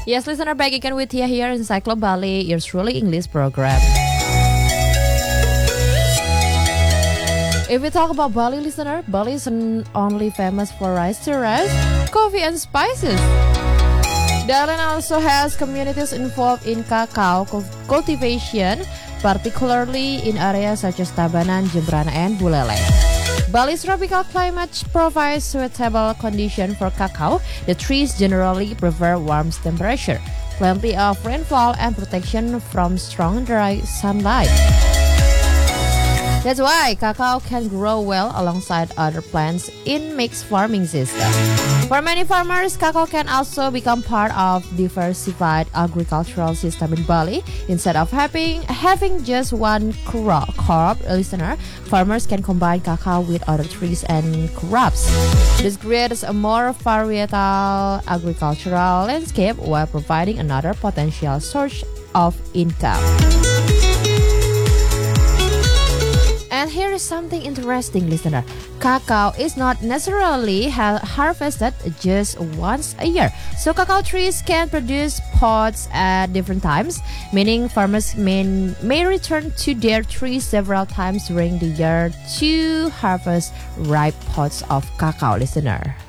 Yes, listener, back again with Tia here in Cyclo Bali, your truly English program. If we talk about Bali, listener, Bali isn't only famous for rice terrace, coffee and spices. The island also has communities involved in cacao cultivation, particularly in areas such as Tabanan, Jembrana, and Buleleng. Bali's tropical climate provides suitable conditions for cacao. The trees generally prefer warm temperature, plenty of rainfall, and protection from strong dry sunlight. That's why cacao can grow well alongside other plants in mixed farming system. For many farmers, cacao can also become part of diversified agricultural system in Bali. Instead of having just one crop, listener, farmers can combine cacao with other trees and crops. This creates a more varietal agricultural landscape while providing another potential source of income. And here is something interesting, listener. Cacao is not necessarily harvested just once a year. So cacao trees can produce pods at different times, meaning farmers may return to their trees several times during the year to harvest ripe pods of cacao, listener.